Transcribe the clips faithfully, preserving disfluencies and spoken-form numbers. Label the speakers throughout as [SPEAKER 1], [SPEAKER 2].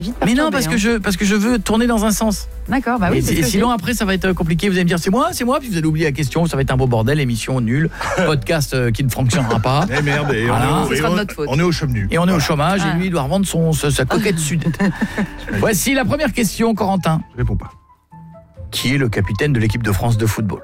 [SPEAKER 1] Vite
[SPEAKER 2] Mais non,
[SPEAKER 1] perturbé,
[SPEAKER 2] parce
[SPEAKER 1] hein.
[SPEAKER 2] que je parce que je veux tourner dans un sens.
[SPEAKER 1] D'accord, bah oui.
[SPEAKER 2] Et,
[SPEAKER 1] c'est ce
[SPEAKER 2] et
[SPEAKER 1] que
[SPEAKER 2] sinon après ça va être compliqué, vous allez me dire c'est moi, c'est moi, puis vous allez oublier la question, ça va être un beau bordel, émission nulle, podcast euh, qui ne fonctionnera pas.
[SPEAKER 3] Eh merde, et
[SPEAKER 2] Voilà.
[SPEAKER 3] on, est,
[SPEAKER 1] Ce
[SPEAKER 3] au-
[SPEAKER 1] sera
[SPEAKER 3] et
[SPEAKER 1] de
[SPEAKER 3] on-
[SPEAKER 1] notre faute.
[SPEAKER 3] on est au chômage.
[SPEAKER 2] Et on est au chômage
[SPEAKER 1] Ah.
[SPEAKER 2] et lui il doit revendre son sa, sa coquette sudette. Voici la première question, Corentin.
[SPEAKER 3] Je réponds pas.
[SPEAKER 2] Qui est le capitaine de l'équipe de France de football?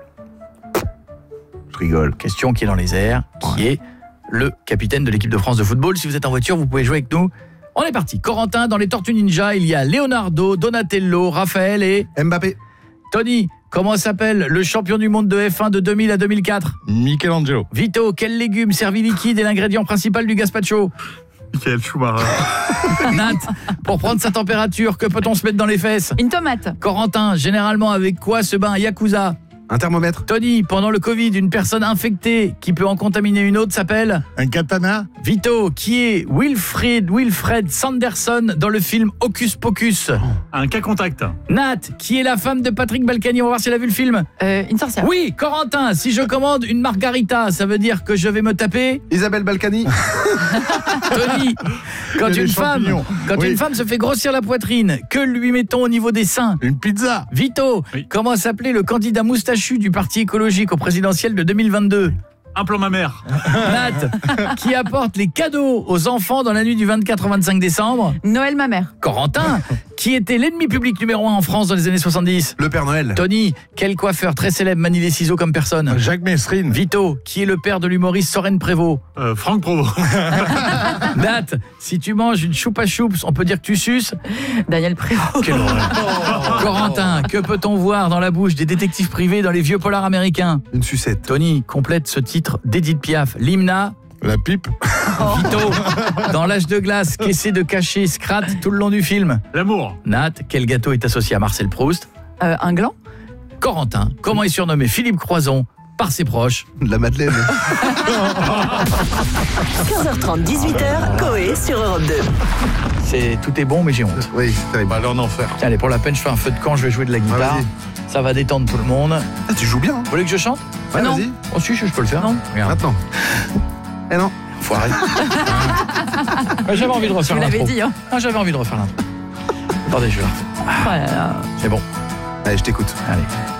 [SPEAKER 3] Je rigole.
[SPEAKER 2] Question qui est dans les airs, qui est le capitaine de l'équipe de France de football. Si vous êtes en voiture, vous pouvez jouer avec nous. On est parti. Corentin, dans les Tortues Ninja, il y a Leonardo, Donatello, Raphaël et
[SPEAKER 3] Mbappé.
[SPEAKER 2] Tony. Comment s'appelle le champion du monde de F un de deux mille à deux mille quatre?
[SPEAKER 3] Michelangelo.
[SPEAKER 2] Vito, quel légume servi liquide est l'ingrédient principal du gazpacho?
[SPEAKER 3] Michael Schumacher.
[SPEAKER 2] Nat, pour prendre sa température, que peut-on se mettre dans les fesses?
[SPEAKER 1] Une tomate.
[SPEAKER 2] Corentin, généralement avec quoi se bat un yakuza?
[SPEAKER 3] Un thermomètre.
[SPEAKER 2] Tony, pendant le Covid, une personne infectée qui peut en contaminer une autre s'appelle?
[SPEAKER 3] Un katana.
[SPEAKER 2] Vito, qui est Wilfried Wilfred Sanderson dans le film Hocus Pocus?
[SPEAKER 4] Un cas contact.
[SPEAKER 2] Nat, qui est la femme de Patrick Balkany? On va voir si elle a vu le film.
[SPEAKER 1] Euh, une sorcière.
[SPEAKER 2] Oui, Corentin, si je commande une margarita, ça veut dire que je vais me taper?
[SPEAKER 3] Isabelle Balkany.
[SPEAKER 2] Tony, quand
[SPEAKER 3] Il y a
[SPEAKER 2] une
[SPEAKER 3] des
[SPEAKER 2] femme,
[SPEAKER 3] champignons.
[SPEAKER 2] quand
[SPEAKER 3] Oui.
[SPEAKER 2] une femme se fait grossir la poitrine, que lui mettons au niveau des seins?
[SPEAKER 3] Une pizza.
[SPEAKER 2] Vito,
[SPEAKER 4] Oui.
[SPEAKER 2] comment s'appelait le candidat moustachu du parti écologique au présidentiel de deux mille vingt-deux?
[SPEAKER 4] Un plan ma mère.
[SPEAKER 2] Nat, qui apporte les cadeaux aux enfants dans la nuit du vingt-quatre au vingt-cinq décembre?
[SPEAKER 1] Noël, ma mère.
[SPEAKER 2] Corentin, qui était l'ennemi public numéro un en France dans les années soixante-dix?
[SPEAKER 3] Le Père Noël.
[SPEAKER 2] Tony, quel coiffeur très célèbre manie les ciseaux comme personne?
[SPEAKER 3] Jacques Messrine.
[SPEAKER 2] Vito, qui est le père de l'humoriste Soren Prévost?
[SPEAKER 4] Euh, Franck Provost.
[SPEAKER 2] Nat, si tu manges une choupa choups, on peut dire que tu suces?
[SPEAKER 1] Daniel Prévost.
[SPEAKER 2] Quelle horreur. Corentin, que peut-on voir dans la bouche des détectives privés dans les vieux polars américains?
[SPEAKER 3] Une sucette.
[SPEAKER 2] Tony, complète ce titre d'Edith Piaf. L'hymne.
[SPEAKER 3] La pipe.
[SPEAKER 2] Vito, dans l'âge de glace, qu'essaie de cacher Scrat tout le long du film?
[SPEAKER 4] L'amour.
[SPEAKER 2] Nat, quel gâteau est associé à Marcel Proust?
[SPEAKER 1] Euh, un gland.
[SPEAKER 2] Corentin, comment est surnommé Philippe Croison par ses proches?
[SPEAKER 3] La Madeleine.
[SPEAKER 5] quinze heures trente, dix-huit heures, Coé sur Europe deux.
[SPEAKER 2] C'est tout est bon mais j'ai honte.
[SPEAKER 3] Oui, c'est terrible. Bah, aller en enfer.
[SPEAKER 2] Allez, pour la peine, je fais un feu de camp, je vais jouer de la guitare.
[SPEAKER 3] vas-y.
[SPEAKER 2] Ça va détendre tout le monde.
[SPEAKER 3] Ah, tu joues bien. Hein.
[SPEAKER 2] Vous voulez que je chante?
[SPEAKER 3] Ouais,
[SPEAKER 1] Non.
[SPEAKER 3] vas-y.
[SPEAKER 2] Oh si, je, je peux le faire.
[SPEAKER 1] Non.
[SPEAKER 2] Regarde.
[SPEAKER 3] Maintenant. Eh non.
[SPEAKER 2] Foiré. Ah, j'avais envie de
[SPEAKER 1] Je
[SPEAKER 2] refaire
[SPEAKER 1] vous l'avais
[SPEAKER 2] l'intro.
[SPEAKER 1] dit. Hein.
[SPEAKER 2] Ah, j'avais envie de refaire l'intro. Attendez, je vais la refaire.
[SPEAKER 1] Oh là là.
[SPEAKER 2] C'est bon.
[SPEAKER 3] Allez, je t'écoute.
[SPEAKER 2] Allez.